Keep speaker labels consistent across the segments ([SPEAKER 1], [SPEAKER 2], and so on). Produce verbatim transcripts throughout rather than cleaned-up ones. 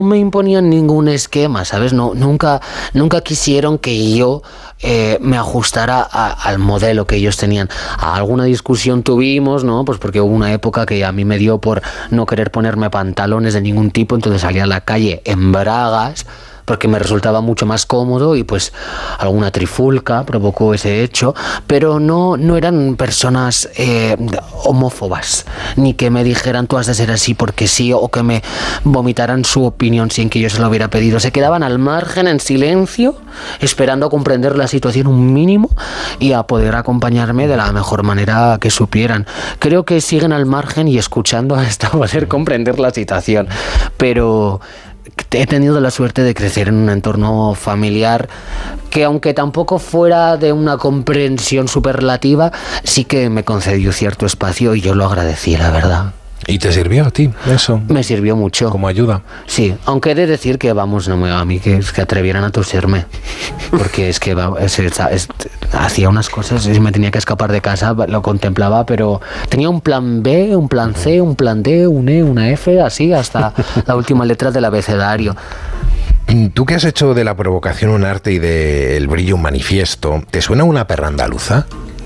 [SPEAKER 1] me imponían ningún esquema, ¿sabes? No, nunca, nunca quisieron que yo eh, me ajustara a, al modelo que ellos tenían. A alguna discusión tuvimos, ¿no? Pues porque hubo una época que a mí me dio por no querer ponerme pantalones de ningún tipo, entonces salía a la calle en bragas, porque me resultaba mucho más cómodo y pues alguna trifulca provocó ese hecho, pero no, no eran personas eh, homófobas, ni que me dijeran tú has de ser así porque sí, o que me vomitaran su opinión sin que yo se lo hubiera pedido. Se quedaban al margen en silencio, esperando a comprender la situación un mínimo y a poder acompañarme de la mejor manera que supieran. Creo que siguen al margen y escuchando hasta poder comprender la situación, pero he tenido la suerte de crecer en un entorno familiar que, aunque tampoco fuera de una comprensión superlativa, sí que me concedió cierto espacio y yo lo agradecí, la verdad.
[SPEAKER 2] ¿Y te sirvió a ti eso?
[SPEAKER 1] Me sirvió mucho.
[SPEAKER 2] ¿Como ayuda?
[SPEAKER 1] Sí, aunque he de decir que, vamos, no me, a mí que, que atrevieran a toserme, porque es que es, es, es, hacía unas cosas y me tenía que escapar de casa, lo contemplaba, pero tenía un plan B, un plan C, un plan D, un E, una F, así hasta la última letra del abecedario.
[SPEAKER 2] ¿Tú que has hecho de la provocación un arte y del brillo un manifiesto, te suena una perra andaluza?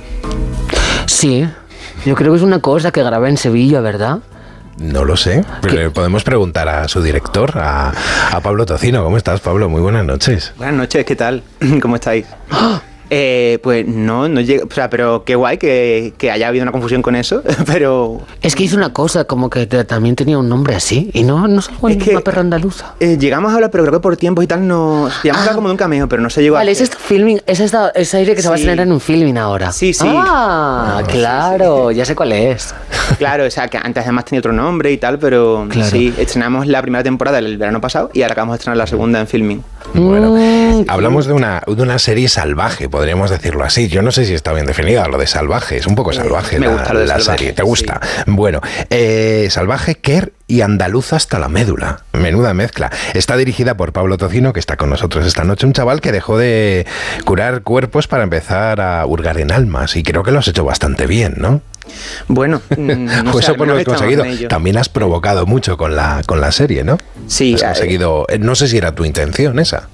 [SPEAKER 1] Sí. Yo creo que es una cosa que grabé en Sevilla, ¿verdad?
[SPEAKER 2] No lo sé, pero ¿qué? Podemos preguntar a su director, a, a Pablo Tocino. ¿Cómo estás, Pablo? Muy buenas noches.
[SPEAKER 3] Buenas noches, ¿qué tal? ¿Cómo estáis? ¡Oh! Eh, pues no, no llega, o sea, pero qué guay que, que haya habido una confusión con eso, pero...
[SPEAKER 1] Es que hice una cosa como que te, también tenía un nombre así, y no, no salgo en una perra andaluza.
[SPEAKER 3] Eh, llegamos a hablar, pero creo que por tiempos y tal no... Llegamos ah, a hablar como de un cameo, pero no se llegó
[SPEAKER 1] vale,
[SPEAKER 3] a...
[SPEAKER 1] Vale, es este filming, es esta, ese aire que sí. Se va a estrenar en un filming ahora.
[SPEAKER 3] Sí, sí.
[SPEAKER 1] Ah, no, claro, sí, sí. Ya sé cuál es.
[SPEAKER 3] Claro, o sea, que antes además tenía otro nombre y tal, pero claro. Sí, estrenamos la primera temporada el verano pasado y ahora acabamos de estrenar la segunda en filming.
[SPEAKER 2] Bueno, mm. hablamos de una, de una serie salvaje, podríamos decirlo así. Sí, yo no sé si está bien definida lo de salvaje, es un poco salvaje
[SPEAKER 3] Me
[SPEAKER 2] la,
[SPEAKER 3] gusta lo de
[SPEAKER 2] la
[SPEAKER 3] salvaje,
[SPEAKER 2] serie, ¿te gusta?
[SPEAKER 3] Sí.
[SPEAKER 2] Bueno, eh, salvaje, Quer y andaluza hasta la médula, menuda mezcla. Está dirigida por Pablo Tocino, que está con nosotros esta noche, un chaval que dejó de curar cuerpos para empezar a hurgar en almas, y creo que lo has hecho bastante bien, ¿no?
[SPEAKER 3] Bueno, no
[SPEAKER 2] pues
[SPEAKER 3] sé,
[SPEAKER 2] eso por lo que has conseguido. También has provocado mucho con la, con la serie, ¿no?
[SPEAKER 3] Sí.
[SPEAKER 2] Has conseguido, eh, no sé si era tu intención esa.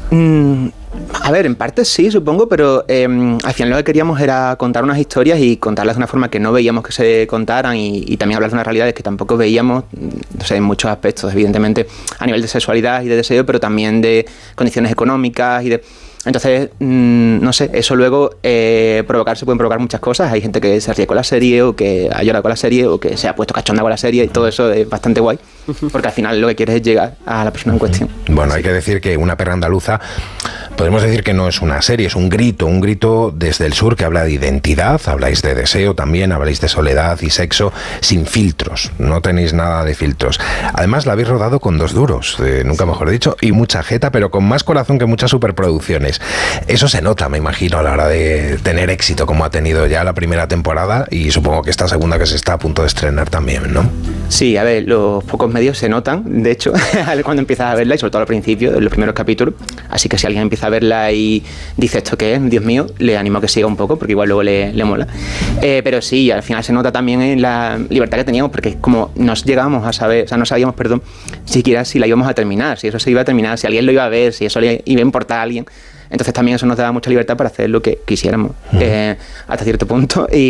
[SPEAKER 3] Mm, a ver, en parte sí, supongo, pero eh, al final lo que queríamos era contar unas historias y contarlas de una forma que no veíamos que se contaran y, y también hablar de unas realidades que tampoco veíamos, no sé, en muchos aspectos, evidentemente a nivel de sexualidad y de deseo, pero también de condiciones económicas y de... Entonces, mmm, no sé, eso luego eh, provocar, se pueden provocar muchas cosas. Hay gente que se ríe con la serie o que ha llorado con la serie o que se ha puesto cachonda con la serie y todo eso es bastante guay, porque al final lo que quieres es llegar a la persona en cuestión.
[SPEAKER 2] Bueno, hay que decir que Una perra andaluza, podemos decir que no es una serie, es un grito, un grito desde el sur que habla de identidad, habláis de deseo también, habláis de soledad y sexo sin filtros, no tenéis nada de filtros. Además la habéis rodado con dos duros, eh, nunca mejor dicho, y mucha jeta, pero con más corazón que muchas superproducciones. Eso se nota, me imagino, a la hora de tener éxito como ha tenido ya la primera temporada y supongo que esta segunda que se está a punto de estrenar también, ¿no?
[SPEAKER 3] Sí, a ver, los pocos medios se notan, de hecho, cuando empiezas a verla y sobre todo al principio, en los primeros capítulos, así que si alguien empieza a verla y dice esto qué es, Dios mío, le animo a que siga un poco porque igual luego le, le mola. Eh, pero sí, al final se nota también en la libertad que teníamos porque como nos llegábamos a saber, o sea, no sabíamos, perdón, siquiera si la íbamos a terminar, si eso se iba a terminar, si alguien lo iba a ver, si eso le iba a importar a alguien. Entonces también eso nos daba mucha libertad para hacer lo que quisiéramos, uh-huh. eh, hasta cierto punto. Y,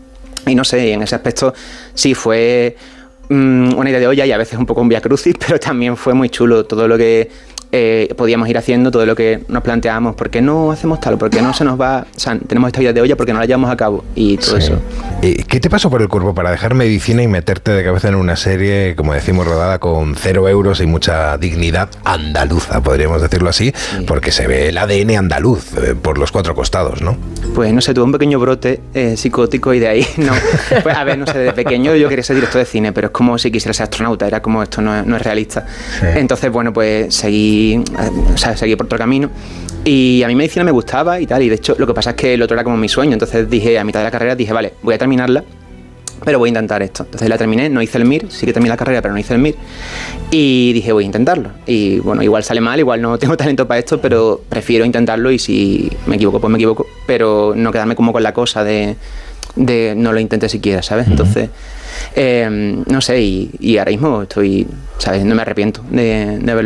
[SPEAKER 3] y no sé, en ese aspecto sí fue um, una idea de olla y a veces un poco un vía crucis, pero también fue muy chulo todo lo que eh, podíamos ir haciendo, todo lo que nos planteábamos. ¿Por qué no hacemos tal? ¿Por qué no se nos va? O sea, tenemos esta idea de olla porque no la llevamos a cabo y todo sí. eso.
[SPEAKER 2] ¿Qué te pasó por el cuerpo para dejar medicina y meterte de cabeza en una serie, como decimos, rodada con cero euros y mucha dignidad andaluza, podríamos decirlo así, sí. porque se ve el A D N andaluz eh, por los cuatro costados, ¿no?
[SPEAKER 3] Pues no sé, tuve un pequeño brote eh, psicótico y de ahí, no. Pues a ver, no sé, desde pequeño yo quería ser director de cine, pero es como si quisiera ser astronauta, era como esto no es, no es realista. Sí. Entonces, bueno, pues seguí, eh, o sea, seguí por otro camino. Y a mí medicina me gustaba y tal, y de hecho lo que pasa es que el otro era como mi sueño, entonces dije, a mitad de la carrera dije, vale, voy a terminarla, pero voy a intentar esto. Entonces la terminé, no hice el M I R, sí que terminé la carrera, pero no hice el M I R, y dije, voy a intentarlo. Y bueno, igual sale mal, igual no tengo talento para esto, pero prefiero intentarlo y si me equivoco, pues me equivoco, pero no quedarme como con la cosa de, de no lo intenté siquiera, ¿sabes? Entonces... Eh, no sé, y, y ahora mismo estoy, ¿sabes? No me arrepiento de, de haberlo